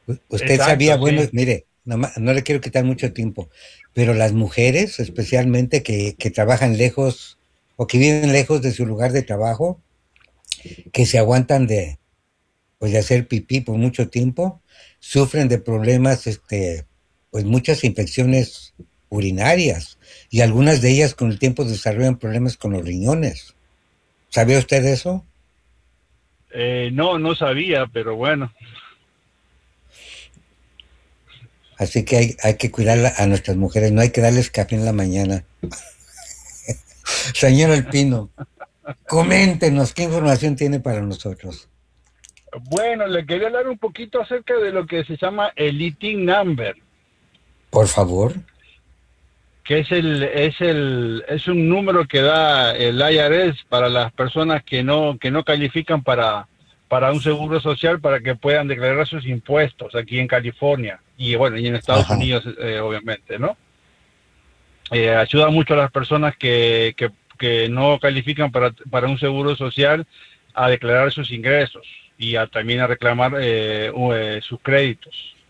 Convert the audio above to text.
Usted sabía, Exacto, bueno, sí. mire, no le quiero quitar mucho tiempo, pero las mujeres, especialmente que trabajan lejos o que viven lejos de su lugar de trabajo, que se aguantan pues de hacer pipí por mucho tiempo, sufren de problemas, pues muchas infecciones urinarias y algunas de ellas con el tiempo desarrollan problemas con los riñones. ¿Sabía usted eso? No, no sabía, pero bueno. Así que hay que cuidar a nuestras mujeres, no hay que darles café en la mañana. Señor Alpino, coméntenos qué información tiene para nosotros. Bueno, le quería hablar un poquito acerca de lo que se llama el ITIN number, Por favor. que es un número que da el IRS para las personas que no califican para un seguro social para que puedan declarar sus impuestos aquí en California y bueno, y en Estados Ajá. Unidos, obviamente, ¿no? Ayuda mucho a las personas que no califican para un seguro social a declarar sus ingresos y también a reclamar sus créditos.